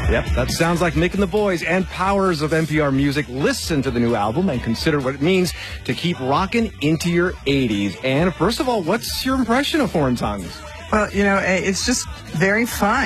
Yep, that sounds like Mick and the Boys and powers of NPR music. Listen to the new album and consider what it means to keep rocking into your 80s. And first of all, what's your impression of Foreign Tongues? Well, it's just very fun.